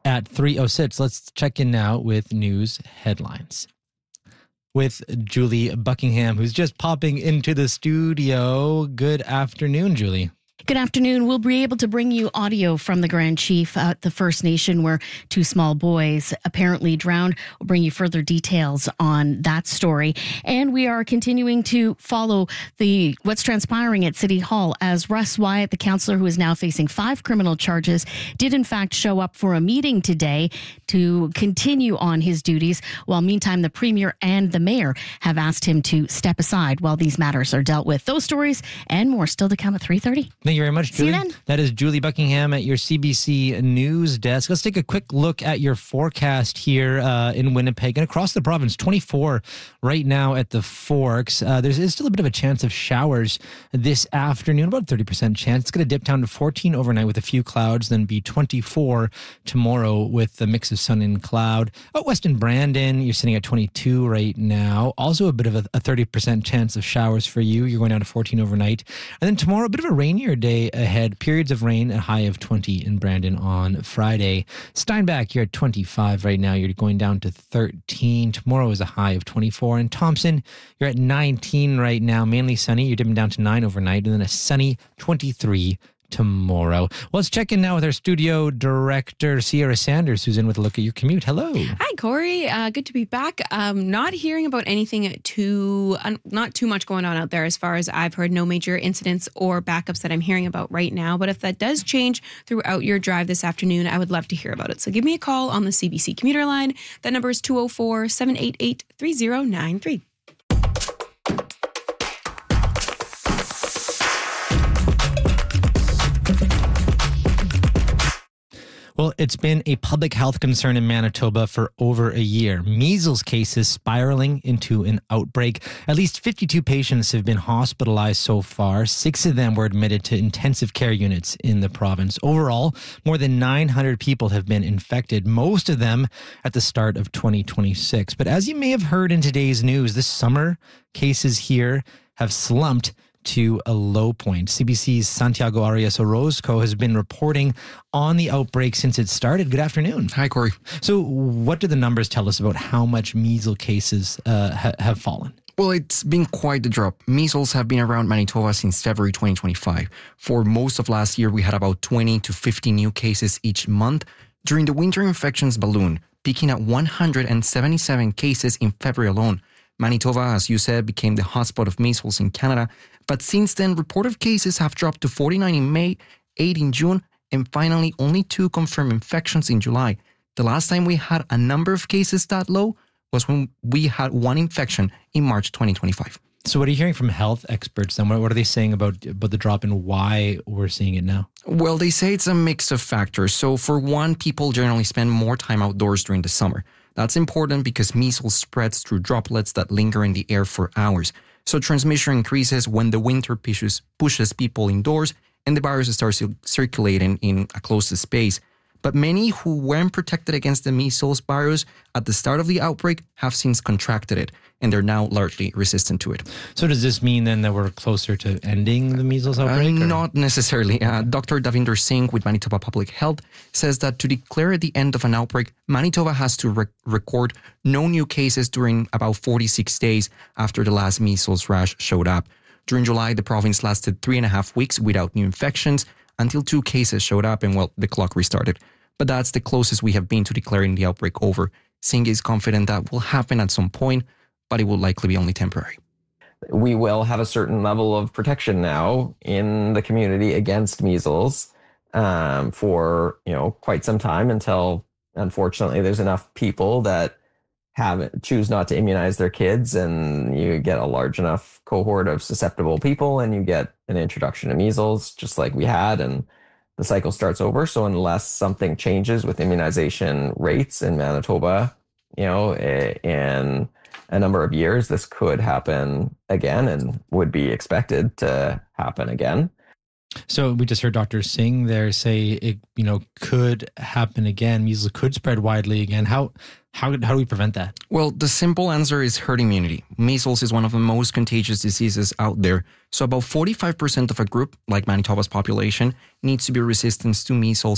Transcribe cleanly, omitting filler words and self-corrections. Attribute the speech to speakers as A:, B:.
A: at 3:06. Let's check in now with news headlines with Julie Buckingham, who's just popping into the studio. Good afternoon, Julie.
B: Good afternoon. We'll be able to bring you audio from the Grand Chief at the First Nation where two small boys apparently drowned. We'll bring you further details on that story. And we are continuing to follow what's transpiring at City Hall as Russ Wyatt, the councillor who is now facing 5 criminal charges, did in fact show up for a meeting today to continue on his duties, while meantime the Premier and the Mayor have asked him to step aside while these matters are dealt with. Those stories and more still to come at 3:30.
A: Thank you very much, Julie.
B: See you then.
A: That is Julie Buckingham at your CBC News desk. Let's take a quick look at your forecast here in Winnipeg and across the province. 24 right now at the Forks. There is still a bit of a chance of showers this afternoon, about 30% chance. It's going to dip down to 14 overnight with a few clouds, then be 24 tomorrow with a mix of sun and cloud. Out west in Brandon, you're sitting at 22 right now. Also a bit of a 30% chance of showers for you. You're going down to 14 overnight. And then tomorrow, a bit of a rainier day ahead. Periods of rain, a high of 20 in Brandon on Friday. Steinbach, you're at 25 right now. You're going down to 13. Tomorrow is a high of 24. And Thompson, you're at 19 right now. Mainly sunny. You're dipping down to 9 overnight. And then a sunny 23 tomorrow. Well, let's check in now with our studio director, Sierra Sanders, who's in with a look at your commute. Hello.
C: Hi, Corey. Good to be back. Not hearing about anything not too much going on out there as far as I've heard. No major incidents or backups that I'm hearing about right now. But if that does change throughout your drive this afternoon, I would love to hear about it. So give me a call on the CBC commuter line. That number is 204-788-3093.
A: Well, it's been a public health concern in Manitoba for over a year. Measles cases spiraling into an outbreak. At least 52 patients have been hospitalized so far. 6 of them were admitted to intensive care units in the province. Overall, more than 900 people have been infected, most of them at the start of 2026. But as you may have heard in today's news, this summer, cases here have slumped to a low point. CBC's Santiago Arias Orozco has been reporting on the outbreak since it started. Good afternoon.
D: Hi, Corey.
A: So what do the numbers tell us about how much measles cases have fallen?
D: Well, it's been quite the drop. Measles have been around Manitoba since February 2025. For most of last year, we had about 20 to 50 new cases each month. During the winter infections balloon, peaking at 177 cases in February alone. Manitoba, as you said, became the hotspot of measles in Canada. But since then, reported cases have dropped to 49 in May, 8 in June, and finally only 2 confirmed infections in July. The last time we had a number of cases that low was when we had 1 infection in March 2025.
A: So what are you hearing from health experts then? What are they saying about the drop and why we're seeing it now?
D: Well, they say it's a mix of factors. So for one, people generally spend more time outdoors during the summer. That's important because measles spreads through droplets that linger in the air for hours. So transmission increases when the winter pushes people indoors and the virus starts circulating in a closed space. But many who weren't protected against the measles virus at the start of the outbreak have since contracted it, and they're now largely resistant to it.
A: So does this mean then that we're closer to ending the measles outbreak?
D: Not necessarily. Dr. Davinder Singh with Manitoba Public Health says that to declare the end of an outbreak, Manitoba has to record no new cases during about 46 days after the last measles rash showed up. During July, the province lasted 3.5 weeks without new infections until 2 cases showed up and, the clock restarted. But that's the closest we have been to declaring the outbreak over. Singh is confident that will happen at some point, but it will likely be only temporary.
E: We will have a certain level of protection now in the community against measles for quite some time until, unfortunately, there's enough people that choose not to immunize their kids, and you get a large enough cohort of susceptible people, and you get an introduction to measles, just like we had, and the cycle starts over. So unless something changes with immunization rates in Manitoba, in a number of years, this could happen again and would be expected to happen again.
A: So we just heard Dr. Singh there say it, could happen again. Measles could spread widely again. How do we prevent that?
D: Well, the simple answer is herd immunity. Measles is one of the most contagious diseases out there. So about 45% of a group, like Manitoba's population, needs to be resistant to measles